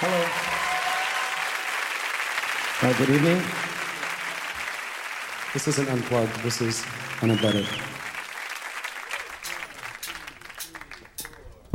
Hello. Good evening. This isn't unplugged. This is unembedded.